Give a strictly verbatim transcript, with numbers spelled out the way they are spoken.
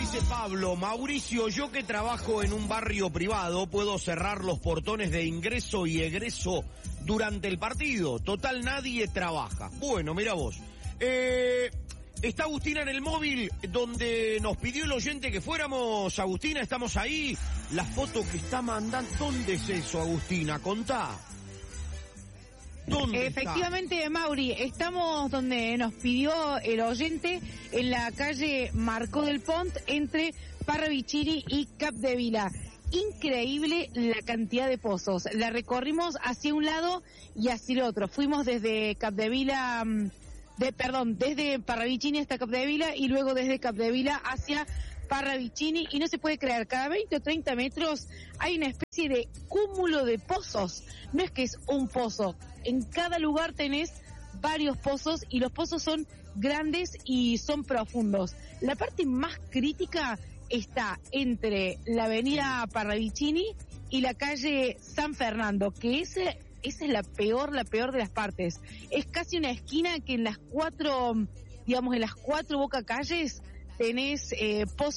Dice Pablo, Mauricio, yo que trabajo en un barrio privado, puedo cerrar los portones de ingreso y egreso durante el partido. Total, nadie trabaja. Bueno, mira vos. Eh, está Agustina en el móvil, donde nos pidió el oyente que fuéramos. Agustina, estamos ahí. La foto que está mandando, ¿dónde es eso, Agustina? Contá. ¿Dónde Efectivamente, está? Mauri, estamos donde nos pidió el oyente, en la calle Marcó del Pont, entre Parravicini y Capdevila. Increíble la cantidad de pozos. La recorrimos hacia un lado y hacia el otro. Fuimos desde Capdevila, de, perdón, desde Parravicini hasta Capdevila y luego desde Capdevila hacia Parravicini, y no se puede creer, cada veinte o treinta metros hay una especie de cúmulo de pozos. No es que es un pozo, en cada lugar tenés varios pozos y los pozos son grandes y son profundos. La parte más crítica está entre la avenida Parravicini y la calle San Fernando, que ese, esa es la peor, la peor de las partes. Es casi una esquina que en las cuatro, digamos, en las cuatro boca calles tenés eh, pozos